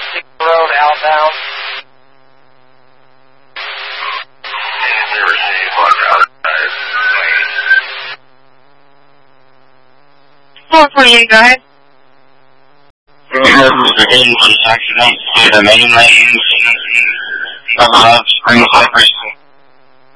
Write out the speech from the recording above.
Road outbound. We received one route. 448, go ahead. Accident to the main lanes of Spring Cypress